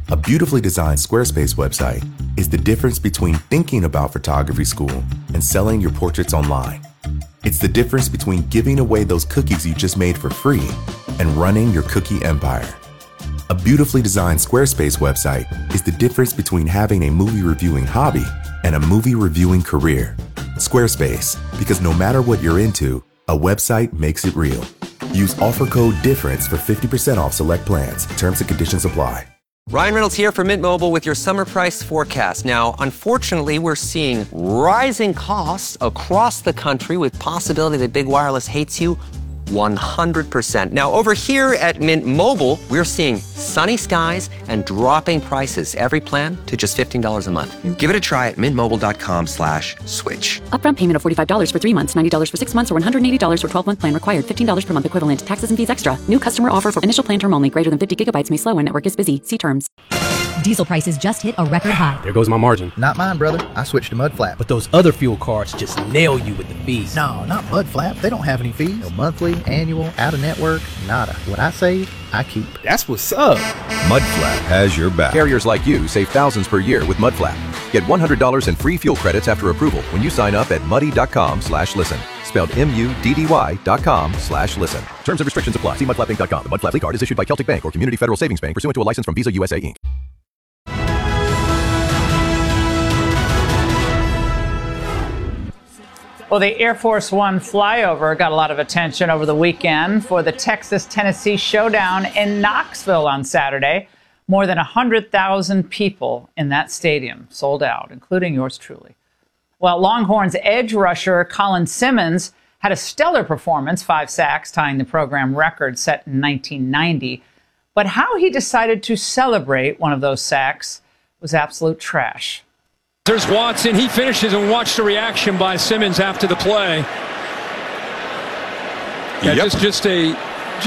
A beautifully designed Squarespace website is the difference between thinking about photography school and selling your portraits online. It's the difference between giving away those cookies you just made for free and running your cookie empire. A beautifully designed Squarespace website is the difference between having a movie reviewing hobby and a movie reviewing career. Squarespace, because no matter what you're into, a website makes it real. Use offer code DIFFERENCE for 50% off select plans. Terms and conditions apply. Ryan Reynolds here from Mint Mobile with your summer price forecast. Now, unfortunately, we're seeing rising costs across the country with possibility that big wireless hates you 100%. Now, over here at Mint Mobile, we're seeing sunny skies and dropping prices. Every plan to just $15 a month. Give it a try at mintmobile.com/switch. Upfront payment of $45 for 3 months, $90 for 6 months, or $180 for 12-month plan required. $15 per month equivalent. Taxes and fees extra. New customer offer for initial plan term only. Greater than 50 gigabytes may slow when network is busy. See terms. Diesel prices just hit a record high. There goes my margin. Not mine, brother. I switched to Mudflap. But those other fuel cards just nail you with the fees. No, not Mudflap. They don't have any fees. No monthly, annual, out-of-network, nada. What I save, I keep. That's what's up. Mudflap has your back. Carriers like you save thousands per year with Mudflap. Get $100 in free fuel credits after approval when you sign up at muddy.com/listen. Spelled MUDDY.com/listen. Terms and restrictions apply. See mudflappinc.com. The Mudflap card is issued by Celtic Bank or Community Federal Savings Bank pursuant to a license from Visa USA Inc. Well, the Air Force One flyover got a lot of attention over the weekend for the Texas-Tennessee showdown in Knoxville on Saturday. More than 100,000 people in that stadium, sold out, including yours truly. Well, Longhorns edge rusher Colin Simmons had a stellar performance, 5 sacks, tying the program record set in 1990. But how he decided to celebrate one of those sacks was absolute trash. There's Watson. He finishes, and watch the reaction by Simmons after the play. Yeah, yep. just an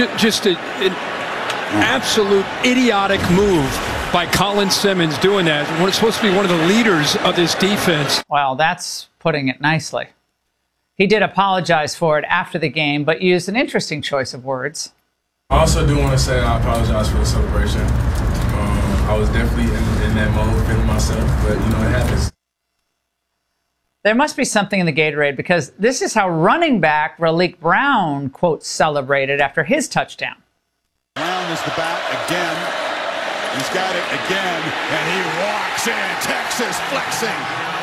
absolute idiotic move by Colin Simmons doing that. When it's supposed to be one of the leaders of this defense. Well, that's putting it nicely. He did apologize for it after the game, but used an interesting choice of words. I also do want to say I apologize for the celebration. I was definitely in that mode, feeling myself, but, it happens. There must be something in the Gatorade, because this is how running back Raleek Brown, quote, celebrated after his touchdown. Brown is the back again. He's got it again, and he walks in, Texas flexing.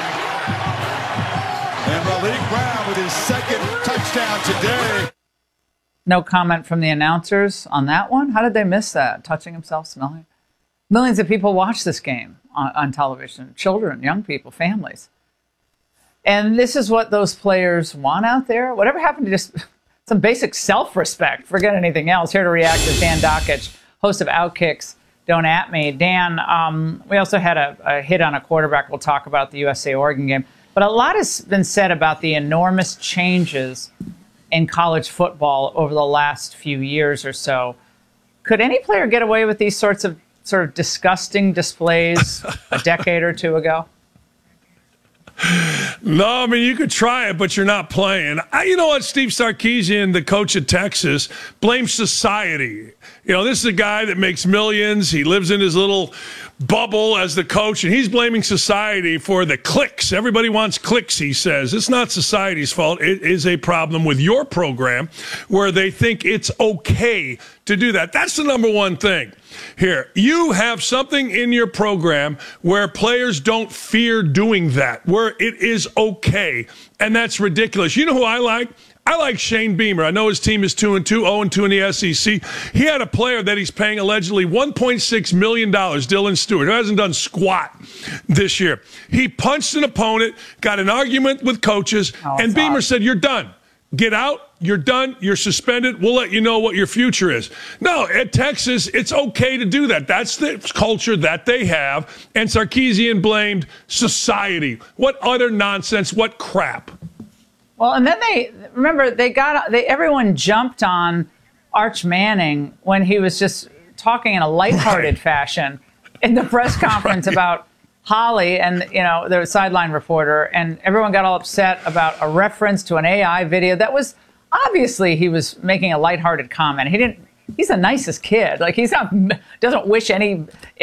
And Raleek Brown with his second touchdown today. No comment from the announcers on that one? How did they miss that? Touching himself, smelling? Millions of people watch this game on television. Children, young people, families. And this is what those players want out there? Whatever happened to just some basic self-respect? Forget anything else. Here to react is Dan Dakich, host of Outkicks. Don't At Me. Dan, we also had a hit on a quarterback. We'll talk about the USA-Oregon game. But a lot has been said about the enormous changes in college football over the last few years or so. Could any player get away with these sort of disgusting displays a decade or two ago? No, I mean, you could try it, but you're not playing. You know what? Steve Sarkisian, the coach of Texas, blames society. This is a guy that makes millions. He lives in his little bubble as the coach, and he's blaming society for the clicks. Everybody wants clicks, he says. It's not society's fault. It is a problem with your program where they think it's okay to do that. That's the number one thing. Here, you have something in your program where players don't fear doing that, where it is okay, and that's ridiculous. You know who I like? I like Shane Beamer. I know his team is 2-2, 0-2 in the SEC. He had a player that he's paying allegedly $1.6 million, Dylan Stewart, who hasn't done squat this year. He punched an opponent, got an argument with coaches, and Beamer said, "You're done. Get out. You're done. You're suspended. We'll let you know what your future is." No, at Texas, it's okay to do that. That's the culture that they have. And Sarkisian blamed society. What utter nonsense. What crap. Well, and then everyone jumped on Arch Manning when he was just talking in a lighthearted fashion in the press conference about Holly and, the sideline reporter, and everyone got all upset about a reference to an AI video that was obviously he was making a lighthearted comment. He's the nicest kid. Doesn't wish any